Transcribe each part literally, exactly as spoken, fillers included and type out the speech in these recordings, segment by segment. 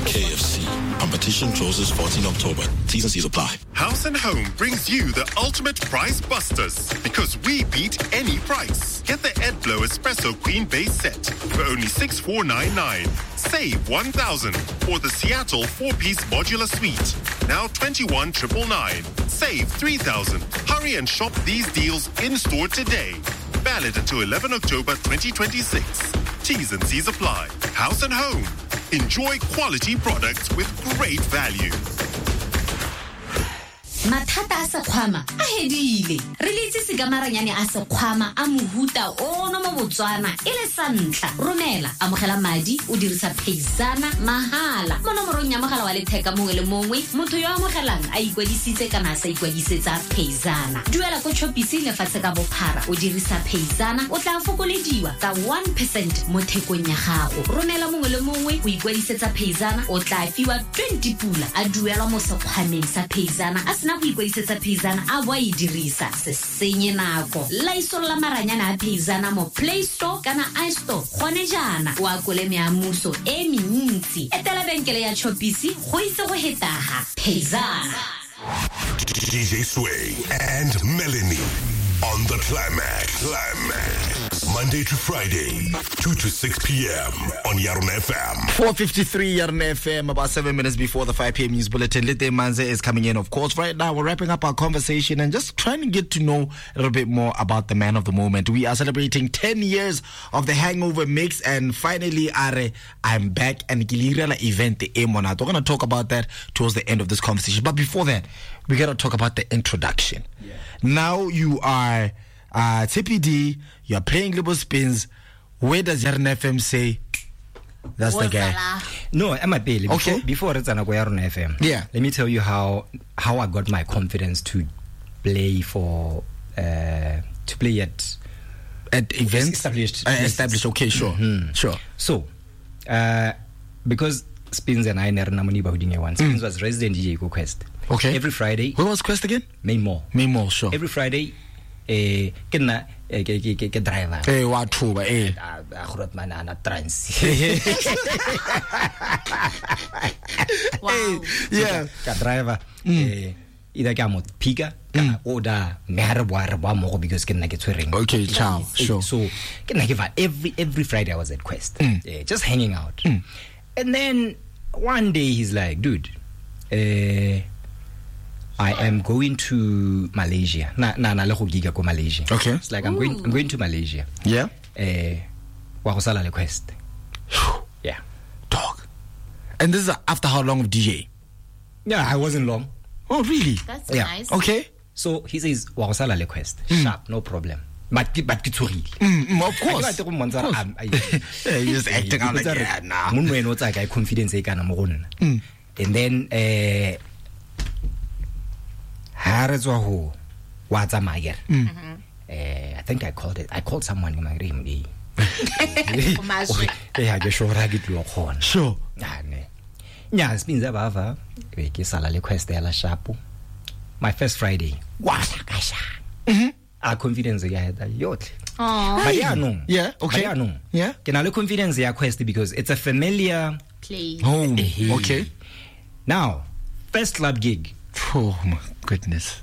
K F C. Competition closes fourteenth of October. T's and C's apply. House and Home brings you the ultimate price busters because we beat any price. Get the Edblow Espresso Queen Base set for only six thousand four hundred ninety-nine dollars. Save one thousand dollars. Or the Seattle four-piece modular suite. Now twenty-one thousand nine hundred ninety-nine dollars. Save three thousand dollars. Hurry and shop these deals in-store today. Valid until eleventh of October twenty twenty-six. T's and C's apply. House and Home. Enjoy quality products with great value. Mathata a sekhwama a hedile re litse segamaranyane a sekhwama a mohuta ono mo Botswana e le santla romela amogela madi o dirisa Payzana mahala mo nomorong ya mogala wa letheka mongwe le mongwe motho yo amogelang a ikwadisitse kana a sa ikwadisetsa Payzana duela go chopisi le fatse ka bophara o dirisa Payzana o tla fokolediwa ka one percent mo thekong ya gago romela mongwe le mongwe o ikwadisetsa Payzana o tla fiwa twenty pula a duela mo sekhwameng sa Payzana a sena go ikwadisetsa Payzana a boa e dirisa se senye nako la isola maranyana a Payzana mo Play Store kana iStore gone jana wa kole meamuso e mentsi etela benkele ya chopisi go itse go hetaga Payzana. D J Sway and Melanie on the Climax. Climax. Monday to Friday, two to six p.m. on Yarn F M. four fifty-three Yarn F M, about seven minutes before the five p.m. news bulletin. Lite Manze is coming in, of course. Right now, we're wrapping up our conversation and just trying to get to know a little bit more about the man of the moment. We are celebrating ten years of the Hangover mix, and finally, Are, I'm back, and Gilirala event, the Emonat. We're going to talk about that towards the end of this conversation. But before that, we got to talk about the introduction. Yeah. Now you are uh, T P D, you're playing Global Spins. Where does Yarn F M say that's the guy? No, I'm a Bailey. Okay. Before it's an Yarn F M. Yeah. Let me tell you how how I got my confidence to play for uh, to play at at events established. Uh, established. Okay, sure, mm-hmm. sure. So, uh, because Spins and I never namuni bahudinge one. Spins mm. was resident D J Go Quest. Okay. Every Friday. Who was Quest again? Maymo. Maymo, sure. Every Friday, eh, kena eh, ke ke ke driver. Eh, what tuba? Eh, agurot man ana trans. Wow. Yeah. Ka driver. Eh, ida ka mo pika ka oda merwa rwa mo because kena ke tshwereng. Okay, ciao. Sure. So, kena ke va every every Friday I was at Quest. Eh, just hanging out. Mm. And then one day he's like, dude, uh, I am going to Malaysia. Na na na le go giga ko Malaysia. Okay. It's like I'm Ooh. going I'm going to Malaysia. Yeah. Eh wa go sala le Quest. Yeah. Dog. And this is after how long of D J? Yeah, I wasn't long. Oh, really? That's yeah. nice. Okay. So he says wa go sala le Quest. Mm. Sharp, no problem. But but ke tshogile. Mm, of course. I go to monza am yeah, you're just acting out like yeah, nah. Mun no eno tsa ka confidence e kana mo gonna. And then eh ha re tswa ho wa tsa mager. Eh I think I called it I called someone in my room. Eh ha ke shora ke tlo khona. Sure. Ah ne. Nya Spins abava e ke sala le Quest ya la shapo. My first Friday. Wa kasha. Mhm. A confidence ya heta yotle. Oh. But yeah, no. Yeah, okay. But yeah, no. Yeah. Can I look confidence ya Quest because it's a familiar Play. Oh, okay. Now, first club gig. Oh my goodness.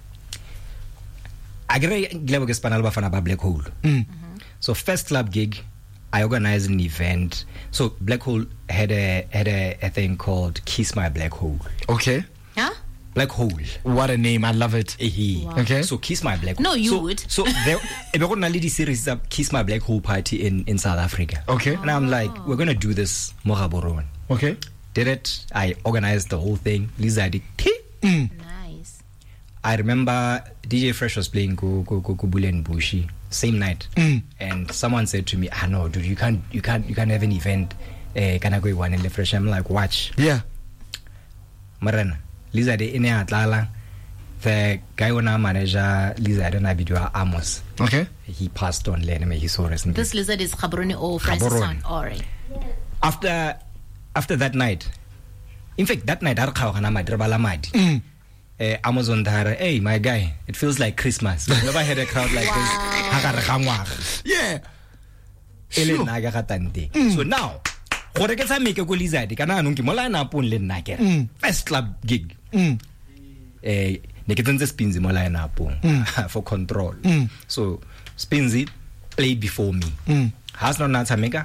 Agre glebo ke spanal ba fana ba Black Hole. Mm. So first club gig, I organized an event. So Black Hole had a had a, a thing called Kiss My Black Hole. Okay. Huh? Black Hole. What a name. I love it. Wow. Okay. So Kiss My Black Hole. No, you so, would. So there ebe go na le di series of Kiss My Black Hole party in in South Africa. Okay. And I'm like, we're going to do this mo Gaborone. Okay. Did it. I organized the whole thing. Lisa did. Mm. Nice. I remember D J Fresh was playing Go Go Go Bulen Bushi same night, mm. and someone said to me, "Ah no, dude, you can't, you can't, you can't have an event. Eh, can I go one in the Fresh?" I'm like, "Watch." Yeah. Marana, Lisa de ine atlala. The guy when I manager Lisa de na video Amos. Okay. He passed on. Let me. He saw us. This lizard is Gaborone or Francis on. Alright. After after that night, in fact, that night I khawagana madrebala madi. Mm. Uh, Amazon Dara, hey, my guy, it feels like Christmas. I've never had a crowd like wow. this. Yeah. Sure. Mm. So now, gore ke tshameke go Lizard kana anong ke mola na pon le nna ke first club gig Mm. eh ne ke tsentse Spinzi mola na pon for control. Mm. So Spinzi played before me. Mm. Has not na tshameka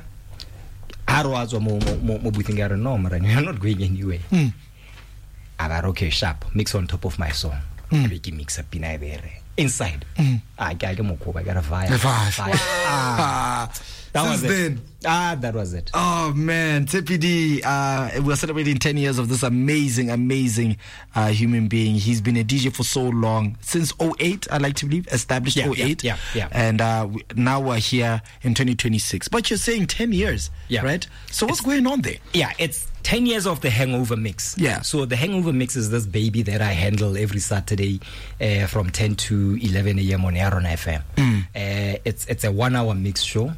aro atswa mo mo mo boothing are no mara you're not going anywhere. Mm. Aba okay sharp mix on top of my song. Mm. Be ke mix up ina there inside. Mm. Ah ke ke mo koba ka fire. The fire. Ah. That Since was then. it. Ah, that was it. Oh man, T P D, uh, we're celebrating ten years of this amazing, amazing uh, human being. He's been a D J for so long, since oh eight, I like to believe, established Yeah, oh eight. yeah, yeah, yeah. And uh, we, now we're here in twenty twenty-six. But you're saying ten years, Yeah. right? So what's going on there? Yeah, it's ten years of the Hangover Mix. Yeah. So the Hangover Mix is this baby that I handle every Saturday uh, from ten to eleven a.m. on Yarona F M. Mm. Uh, it's it's a one-hour mix show.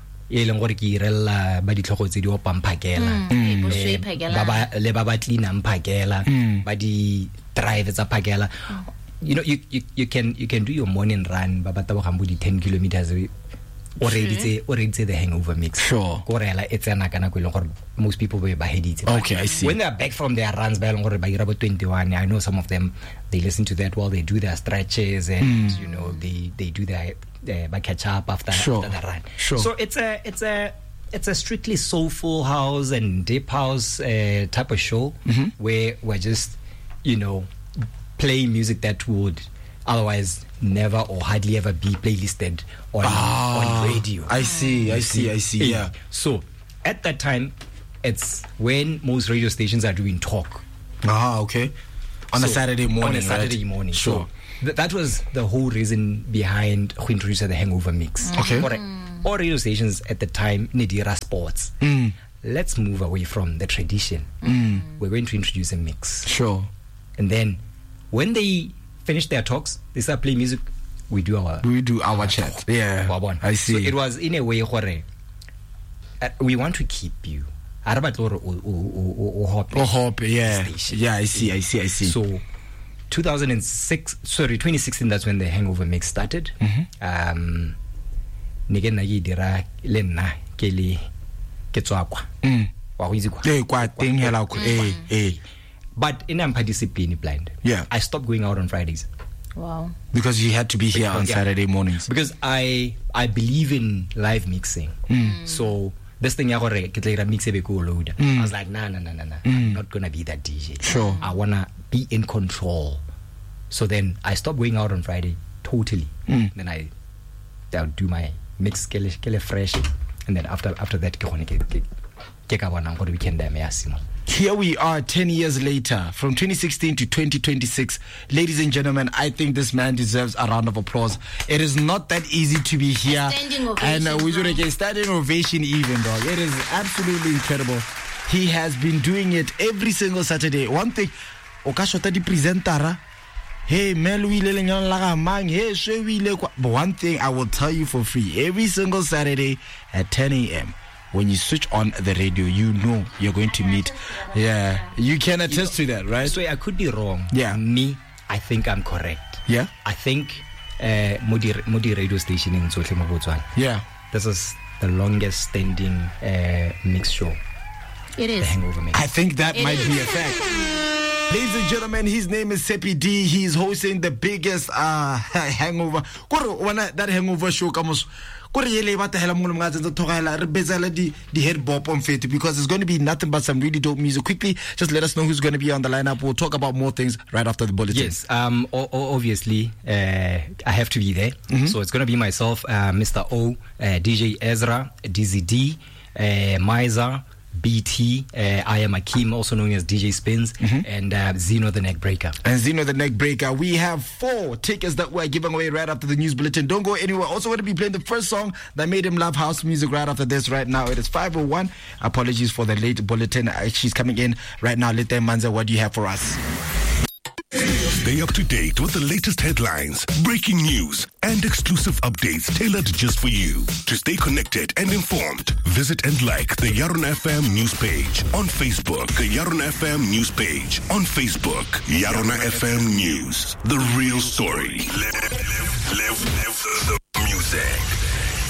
E leng gore ke irella ba ditlhogo tse di opang phakela Mm. Eh, phakela. ba ba le ba ba cleanang phakela Mm. ba di drive tsa phakela. You know, you, you you can you can do your morning run ba ba tabogang bo di ten kilometers already tse already tse the Hangover Mix. Sure. Korela e tsena kana go ile gore most people be ba heditse. Okay, I see. When they are back from their runs ba ile gore ba ira bo twenty-one, I know some of them they listen to that while they do their stretches and you know they they do their uh, ba catch up after, Sure. after the run. Sure. So it's a it's a it's a strictly soulful house and deep house uh, type of show where we're just you know playing music that would otherwise never or hardly ever be playlisted on Ah, on radio. I see, I see, I see, yeah. So at that time, it's when most radio stations are doing talk Ah, okay. On a So, Saturday morning, On a Saturday right? morning. Sure. So th- that was the whole reason behind who introduced the Hangover Mix. Okay. Correct. All radio stations at the time Nidira Sports. Mm. Let's move away from the tradition. Mm. We're going to introduce a mix. Sure. And then when they finish their talks, they start playing music. We do our We do our chat. Yeah. Wabon. I see. So it was in a way gore, uh, we want to keep you. Arabat or o o o hope. Oh, hope, yeah. Station. Yeah, I see, I see, I see. So two thousand six, sorry, twenty sixteen, that's when the Hangover Mix started. Um nige na yidira le nna ke le ke tswa kwa. Mm. Wa go itse kwa. Eh, kwa teng hela ko. Eh, eh. But in ampa discipline blind. Yeah. I stopped going out on Fridays Wow. Because you had to be here on Yeah. Saturday mornings. because I I believe in live mixing. So this thing ya gore ke tla ira mix e be ko load. I was like nah nah nah nah nah. I'm not going to be that D J. Sure. I want to be in control. So then I stopped going out on Friday totally. Then I I'll do my mix ke le ke le fresh and then after after that ke gone ke ke ke ka bona gore weekend ya me ya simo. Here we are ten years later, from twenty sixteen to twenty twenty-six. Ladies and gentlemen, I think this man deserves a round of applause. It is not that easy to be here. Standing ovation, And uh, we bro. should get a standing ovation even, dog. It is absolutely incredible. He has been doing it every single Saturday. One thing, okashota di presentara. Hey, Mel, we le lenyana la ga mang. Hey, shwe we le kwa. But one thing I will tell you for free, every single Saturday at ten a.m. when you switch on the radio, you know you're going to meet. Yeah, you can attest to that, right? So I could be wrong. Yeah. Me, I think I'm correct. Yeah, I think uh Modi Modi radio station in Tsohle mo Botswana. yeah. This is the longest standing uh mix show. It The is. Hangover Mix. I think that It might is. be a fact. Ladies and gentlemen, his name is Sepi D. He's hosting the biggest uh hangover. Kore wana that hangover show comes. Kore yele ba tahela mo mga tsa thogela re bezela di di head bop on fit because it's going to be nothing but some really dope music. Quickly, just let us know who's going to be on the lineup. We'll talk about more things right after the bulletin. Yes, um, o- o- obviously, uh, I have to be there. So it's going to be myself, uh, Mister O, uh, D J Ezra, D Z D, uh, Miza, B T, uh, I am Akeem, also known as D J Spins, and uh, Zeno the Neckbreaker. And Zeno the Neckbreaker. We have four tickets that we're giving away right after the news bulletin. Don't go anywhere. Also going to be playing the first song that made him love house music right after this right now. It is five oh one. Apologies for the late bulletin. Uh, She's coming in right now. Lete Manza, what do you have for us? Stay up to date with the latest headlines, breaking news, and exclusive updates tailored just for you. To stay connected and informed, visit and like the Yaron F M news page on Facebook. The Yaron F M news page on Facebook. Yaron F M News. The real story. Live, live, live, live the music.